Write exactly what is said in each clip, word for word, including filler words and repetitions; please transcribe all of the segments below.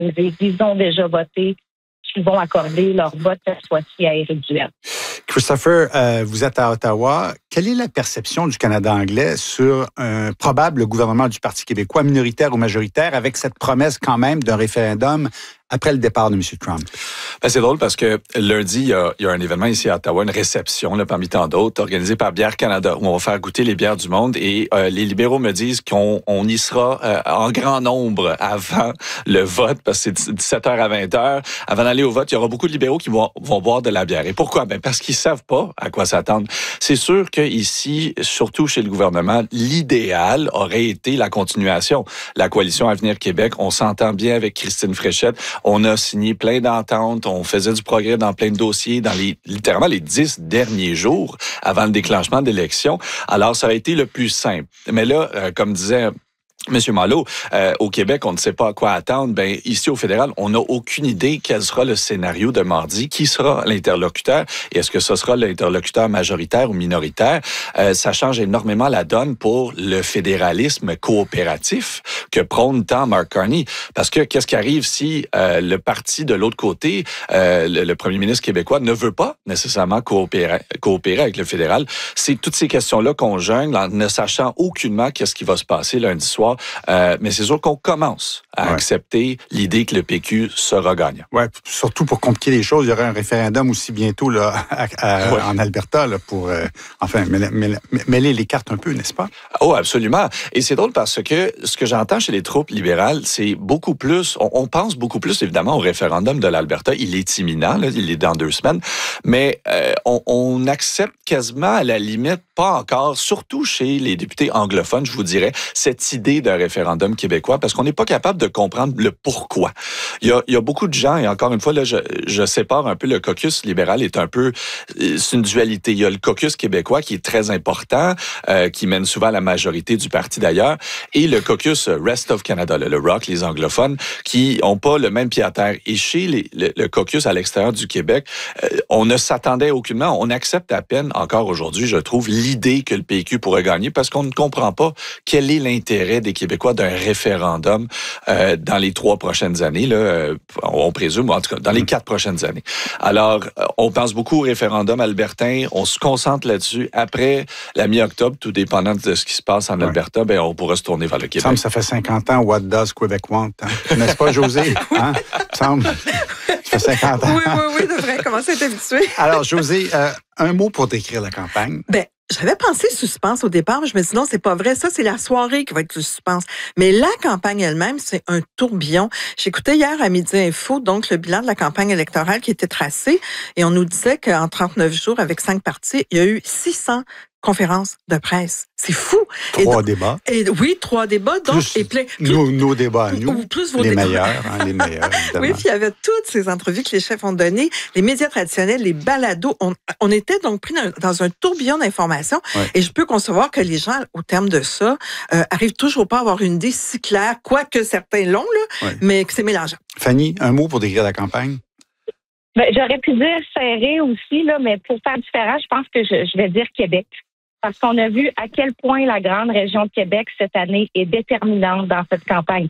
ils ont déjà voté, qu'ils vont accorder leur vote cette fois-ci à Éric Duhem. Christopher, euh, vous êtes à Ottawa. Quelle est la perception du Canada anglais sur un probable gouvernement du Parti québécois, minoritaire ou majoritaire, avec cette promesse quand même d'un référendum après le départ de M. Trump? Ben, c'est drôle parce que lundi, il y a, il y a un événement ici à Ottawa, une réception là, parmi tant d'autres, organisée par Bière Canada, où on va faire goûter les bières du monde. Et euh, les libéraux me disent qu'on on y sera euh, en grand nombre avant le vote, parce que c'est dix-sept heures à vingt heures. Avant d'aller au vote, il y aura beaucoup de libéraux qui vont, vont boire de la bière. Et pourquoi? Ben, parce qu'ils savent pas à quoi s'attendre. C'est sûr que ici, surtout chez le gouvernement, l'idéal aurait été la continuation. La coalition Avenir Québec, on s'entend bien avec Christine Fréchette. On a signé plein d'ententes, on faisait du progrès dans plein de dossiers dans les littéralement les dix derniers jours avant le déclenchement de l'élection. Alors, ça a été le plus simple. Mais là, euh, comme disait Monsieur Malo, euh, au Québec, on ne sait pas à quoi attendre. Ben ici au fédéral, on n'a aucune idée quel sera le scénario de mardi, qui sera l'interlocuteur et est-ce que ce sera l'interlocuteur majoritaire ou minoritaire. Euh, ça change énormément la donne pour le fédéralisme coopératif que prône tant Mark Carney. Parce que qu'est-ce qui arrive si euh, le parti de l'autre côté, euh, le, le premier ministre québécois, ne veut pas nécessairement coopérer, coopérer avec le fédéral? C'est toutes ces questions-là qu'on jungle en ne sachant aucunement qu'est-ce qui va se passer lundi soir. Euh, mais c'est sûr qu'on commence à ouais. accepter l'idée que le P Q sera gagnant. Oui, surtout pour compliquer les choses, il y aura un référendum aussi bientôt là, à, à, ouais. en Alberta là, pour euh, enfin mêler, mêler, mêler les cartes un peu, n'est-ce pas? Oh, absolument. Et c'est drôle parce que ce que j'entends chez les troupes libérales, c'est beaucoup plus, on, on pense beaucoup plus évidemment au référendum de l'Alberta. Il est imminent, là, il est dans deux semaines, mais euh, on, on accepte quasiment à la limite, pas encore, surtout chez les députés anglophones, je vous dirais, cette idée d'un référendum québécois parce qu'on n'est pas capable de comprendre le pourquoi. Il y a, il y a beaucoup de gens, et encore une fois, là, je, je sépare un peu le caucus libéral est un peu, c'est une dualité. Il y a le caucus québécois qui est très important, euh, qui mène souvent à la majorité du parti d'ailleurs, et le caucus Rest of Canada, le, le R O C, les anglophones, qui ont pas le même pied à terre. Et chez les, le, le caucus à l'extérieur du Québec, euh, on ne s'attendait aucunement, on accepte à peine encore aujourd'hui, je trouve, l'idée que le P Q pourrait gagner parce qu'on ne comprend pas quel est l'intérêt des Québécois d'un référendum euh, dans les trois prochaines années, là, euh, on présume, en tout cas, dans les quatre prochaines années. Alors, on pense beaucoup au référendum albertain, on se concentre là-dessus. Après la mi-octobre, tout dépendant de ce qui se passe en ouais. Alberta, ben, on pourra se tourner vers le Québec. Ça me semble ça fait cinquante ans, what does Quebec want? Hein? N'est-ce pas, José? Hein? Ça me semble... Ça fait cinquante ans. Oui, oui, oui, devrait commencer à être habitué. Alors, José, euh, un mot pour décrire la campagne. Ben, j'avais pensé suspense au départ, mais je me suis dit non, c'est pas vrai. Ça, c'est la soirée qui va être du suspense. Mais la campagne elle-même, c'est un tourbillon. J'écoutais hier à Midi Info, donc, le bilan de la campagne électorale qui était tracé, et on nous disait qu'en trente-neuf jours, avec cinq partis, il y a eu six cents conférences de presse. C'est fou. Trois et donc, débats. Et, oui, trois débats. Donc, plus, et plein, plus, nos, nos débats à nous, plus vos les débats. meilleurs, hein, les meilleurs, évidemment. Oui, puis il y avait toutes ces entrevues que les chefs ont données, les médias traditionnels, les balados. On, on était donc pris dans, dans un tourbillon d'informations. Ouais. Et je peux concevoir que les gens, au terme de ça, euh, arrivent toujours pas à avoir une idée si claire, quoique certains l'ont, là, ouais. mais que c'est mélangeant. Fanny, un mot pour décrire la campagne? Ben, j'aurais pu dire serré aussi, là, mais pour faire différent, je pense que je, je vais dire Québec. Parce qu'on a vu à quel point la grande région de Québec cette année est déterminante dans cette campagne.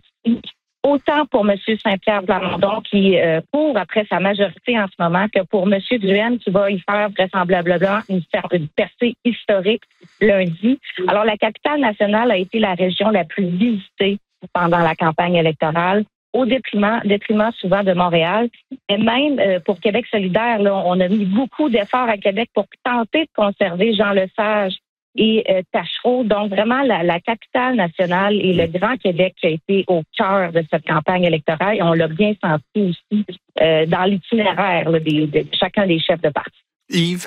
Autant pour M. Saint-Pierre Plamondon qui euh, court après sa majorité en ce moment que pour M. Duhem qui va y faire vraisemblablement une, une percée historique lundi. Alors, la capitale nationale a été la région la plus visitée pendant la campagne électorale, au détriment, détriment souvent de Montréal. Et même euh, pour Québec solidaire, là, on a mis beaucoup d'efforts à Québec pour tenter de conserver Jean Lesage et euh, Tachereau. Donc, vraiment, la, la capitale nationale et le Grand Québec qui a été au cœur de cette campagne électorale. Et on l'a bien senti aussi euh, dans l'itinéraire là, des, de chacun des chefs de parti. Yves?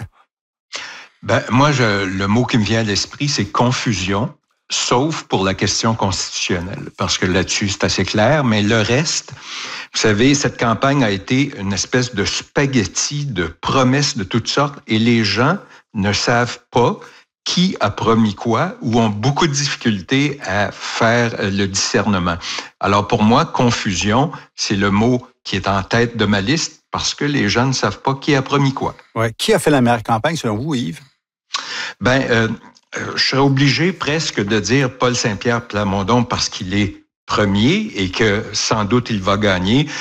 Ben, moi, je, le mot qui me vient à l'esprit, c'est confusion. Sauf pour la question constitutionnelle, parce que là-dessus, c'est assez clair, mais le reste, vous savez, cette campagne a été une espèce de spaghetti de promesses de toutes sortes, et les gens ne savent pas qui a promis quoi ou ont beaucoup de difficultés à faire le discernement. Alors pour moi, confusion, c'est le mot qui est en tête de ma liste, parce que les gens ne savent pas qui a promis quoi. Ouais. Qui a fait la meilleure campagne, selon vous, Yves? Ben, euh, je serais obligé presque de dire Paul Saint-Pierre Plamondon parce qu'il est premier et que sans doute il va gagner.